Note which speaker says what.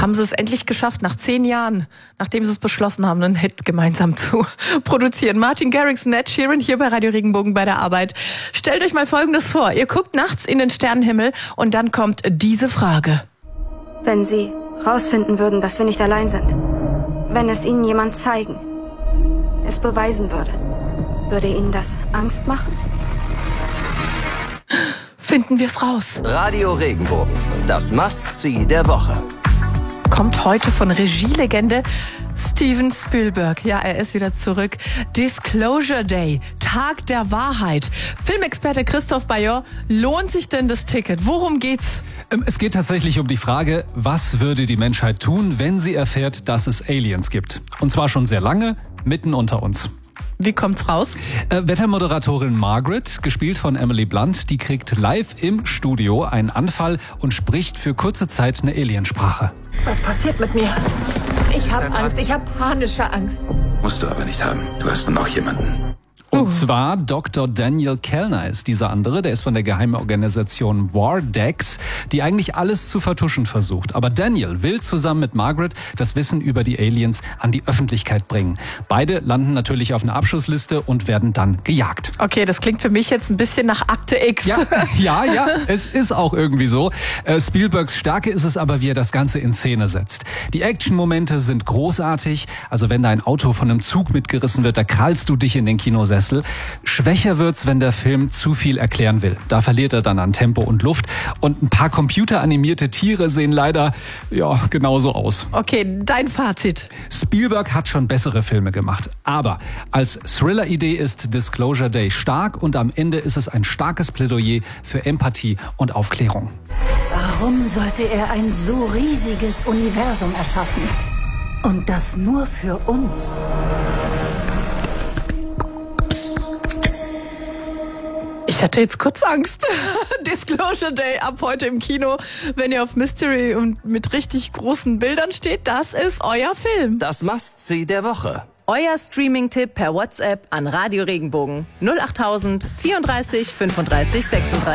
Speaker 1: haben sie es endlich geschafft, nach 10 Jahren, nachdem sie es beschlossen haben, einen Hit gemeinsam zu produzieren. Martin Garrix und Ed Sheeran hier bei Radio Regenbogen bei der Arbeit. Stellt euch mal Folgendes vor. Ihr guckt nachts in den Sternenhimmel und dann kommt diese Frage.
Speaker 2: Wenn Sie rausfinden würden, dass wir nicht allein sind, wenn es Ihnen jemand zeigen, es beweisen würde Ihnen das Angst machen?
Speaker 1: Finden wir es raus.
Speaker 3: Radio Regenbogen, das Must-See der Woche.
Speaker 1: Kommt heute von Regielegende Steven Spielberg. Ja, er ist wieder zurück. Disclosure Day, Tag der Wahrheit. Filmexperte Christoph Bayor, lohnt sich denn das Ticket? Worum geht's?
Speaker 4: Es geht tatsächlich um die Frage, was würde die Menschheit tun, wenn sie erfährt, dass es Aliens gibt? Und zwar schon sehr lange, mitten unter uns.
Speaker 1: Wie kommt's raus?
Speaker 4: Wettermoderatorin Margaret, gespielt von Emily Blunt, die kriegt live im Studio einen Anfall und spricht für kurze Zeit eine Aliensprache.
Speaker 5: Was passiert mit mir? Ich habe Angst, ich habe panische Angst.
Speaker 6: Musst du aber nicht haben. Du hast nur noch jemanden.
Speaker 4: Und zwar Dr. Daniel Kellner ist dieser andere, der ist von der Geheimorganisation Wardex, die eigentlich alles zu vertuschen versucht. Aber Daniel will zusammen mit Margaret das Wissen über die Aliens an die Öffentlichkeit bringen. Beide landen natürlich auf einer Abschussliste und werden dann gejagt.
Speaker 1: Okay, das klingt für mich jetzt ein bisschen nach Akte X.
Speaker 4: Ja, es ist auch irgendwie so. Spielbergs Stärke ist es aber, wie er das Ganze in Szene setzt. Die Action-Momente sind großartig. Also wenn da ein Auto von einem Zug mitgerissen wird, da krallst du dich in den Kinosessel. Schwächer wird's, wenn der Film zu viel erklären will. Da verliert er dann an Tempo und Luft. Und ein paar computeranimierte Tiere sehen leider, genauso aus.
Speaker 1: Okay, dein Fazit.
Speaker 4: Spielberg hat schon bessere Filme gemacht. Aber als Thriller-Idee ist Disclosure Day stark und am Ende ist es ein starkes Plädoyer für Empathie und Aufklärung.
Speaker 7: Warum sollte er ein so riesiges Universum erschaffen? Und das nur für uns?
Speaker 1: Ich hatte jetzt kurz Angst. Disclosure Day ab heute im Kino. Wenn ihr auf Mystery und mit richtig großen Bildern steht, das ist euer Film.
Speaker 3: Das Must-See der Woche.
Speaker 8: Euer Streaming-Tipp per WhatsApp an Radio Regenbogen 08000 34 35 36.